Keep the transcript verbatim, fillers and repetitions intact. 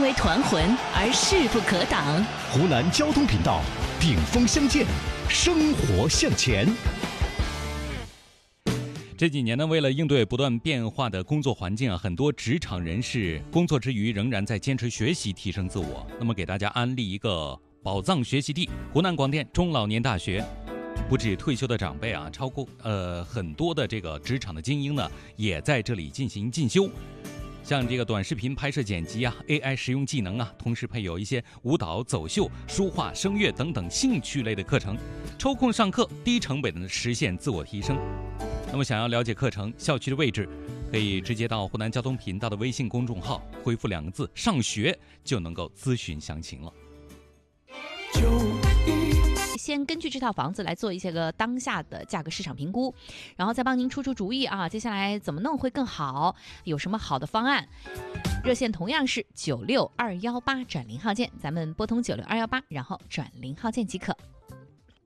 为团魂而势不可挡。 湖南交通频道，顶峰相见，生活向前。 这几年呢，为了应对不断变化的工作环境啊，很多职场人士工作之余仍然在坚持学习，提升自我。那么给大家安利一个宝藏学习地——湖南广电中老年大学。不止退休的长辈啊，超过呃很多的这个职场的精英呢，也在这里进行进修。像这个短视频拍摄剪辑啊 ，A I 实用技能啊，同时配有一些舞蹈、走秀、书画、声乐等等兴趣类的课程，抽空上课，低成本的实现自我提升。那么想要了解课程、校区的位置，可以直接到湖南交通频道的微信公众号，回复两个字“上学”就能够咨询详情了。 先根据这套房子来做一些个当下的价格市场评估，然后再帮您出出主意啊，接下来怎么弄会更好，有什么好的方案。热线同样是九六二幺八转零号键，咱们拨通九六二幺八，然后转零号键即可。